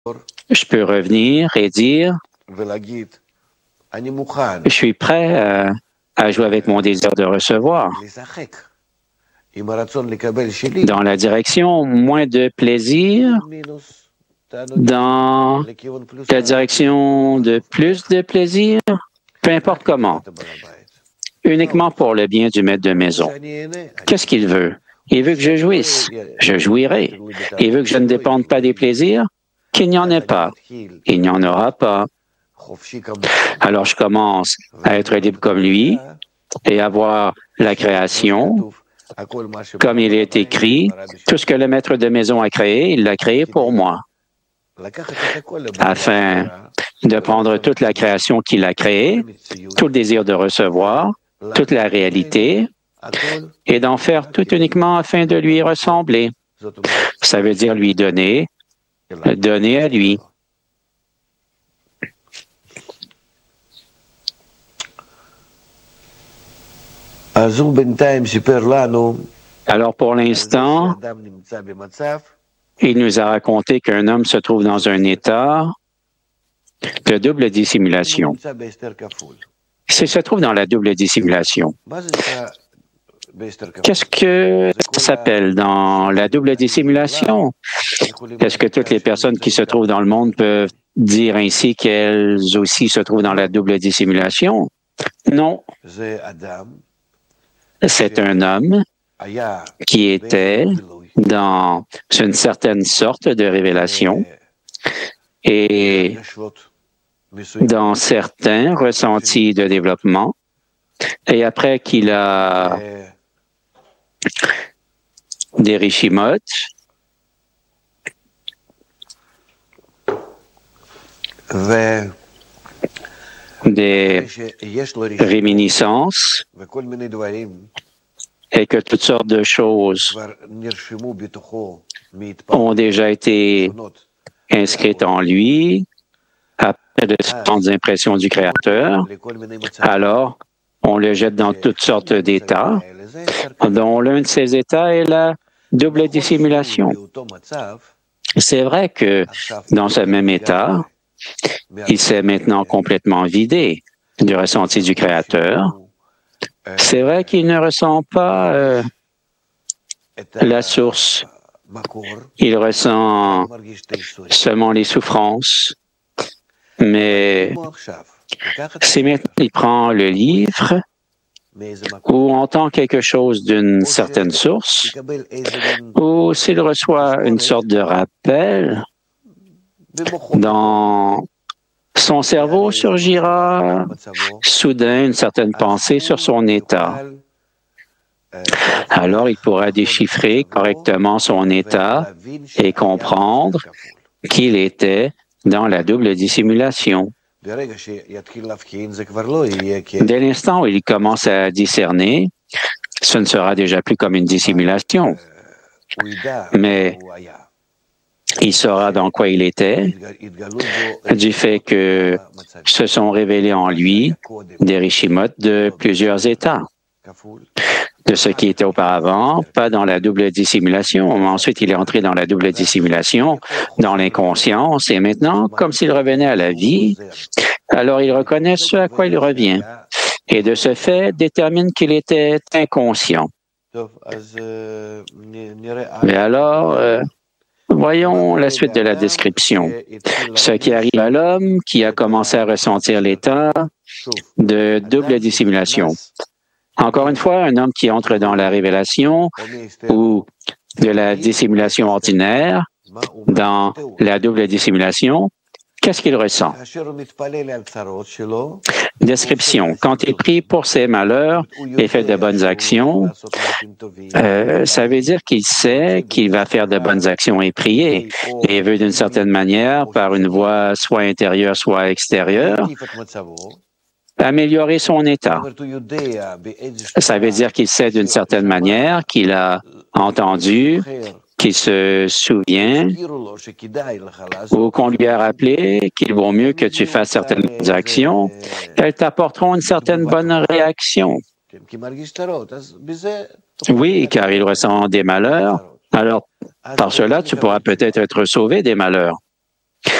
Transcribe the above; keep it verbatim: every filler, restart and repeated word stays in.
je peux revenir et dire, je suis prêt à, à jouer avec mon désir de recevoir. Dans la direction moins de plaisir, dans la direction de plus de plaisir, peu importe comment, uniquement pour le bien du maître de maison. Qu'est-ce qu'il veut? Il veut que je jouisse, je jouirai. Il veut que je ne dépende pas des plaisirs, qu'il n'y en ait pas. Il n'y en aura pas. Alors je commence à être libre comme lui et à voir la création comme il est écrit. Tout ce que le maître de maison a créé, il l'a créé pour moi, afin de prendre toute la création qu'il a créée, tout le désir de recevoir, toute la réalité, et d'en faire tout uniquement afin de lui ressembler. Ça veut dire lui donner, donner à lui. Alors pour l'instant, il nous a raconté qu'un homme se trouve dans un état de double dissimulation. Il se trouve dans la double dissimulation. Qu'est-ce que ça s'appelle dans la double dissimulation? Est-ce que toutes les personnes qui se trouvent dans le monde peuvent dire ainsi qu'elles aussi se trouvent dans la double dissimulation? Non. C'est un homme qui était dans une certaine sorte de révélation et dans certains ressentis de développement. Et après qu'il a des rishimotes, des réminiscences, et que toutes sortes de choses ont déjà été inscrites en lui après de grandes impressions du Créateur, alors on le jette dans toutes sortes d'états, dont l'un de ces états est la double dissimulation. C'est vrai que dans ce même état, il s'est maintenant complètement vidé du ressenti du Créateur. C'est vrai qu'il ne ressent pas euh, la source. Il ressent seulement les souffrances. Mais si maintenant il prend le livre ou entend quelque chose d'une certaine source, ou s'il reçoit une sorte de rappel, dans son cerveau surgira soudain une certaine pensée sur son état. Alors il pourra déchiffrer correctement son état et comprendre qu'il était dans la double dissimulation. Dès l'instant où il commence à discerner, ce ne sera déjà plus comme une dissimulation, mais il saura dans quoi il était, du fait que se sont révélés en lui des rishimotes de plusieurs états, de ce qui était auparavant, pas dans la double dissimulation. Ensuite, il est entré dans la double dissimulation, dans l'inconscience, et maintenant, comme s'il revenait à la vie, alors il reconnaît ce à quoi il revient, et de ce fait, détermine qu'il était inconscient. Mais alors, euh, voyons la suite de la description. Ce qui arrive à l'homme qui a commencé à ressentir l'état de double dissimulation. Encore une fois, un homme qui entre dans la révélation ou de la dissimulation ordinaire, dans la double dissimulation, qu'est-ce qu'il ressent? Description. Quand il prie pour ses malheurs et fait de bonnes actions, euh, ça veut dire qu'il sait qu'il va faire de bonnes actions et prier, et veut d'une certaine manière, par une voie soit intérieure, soit extérieure, améliorer son état. Ça veut dire qu'il sait d'une certaine manière, qu'il a entendu, qu'il se souvient, ou qu'on lui a rappelé qu'il vaut mieux que tu fasses certaines actions, elles t'apporteront une certaine bonne réaction. Oui, car il ressent des malheurs. Alors, par cela, tu pourras peut-être être sauvé des malheurs.